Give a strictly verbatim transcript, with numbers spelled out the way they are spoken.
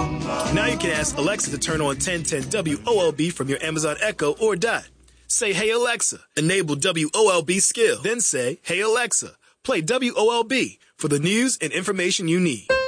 Now you can ask Alexa to turn on ten ten W O L B from your Amazon Echo or Dot. Say, hey Alexa, enable W O L B skill. Then say, hey Alexa, play W O L B for the news and information you need.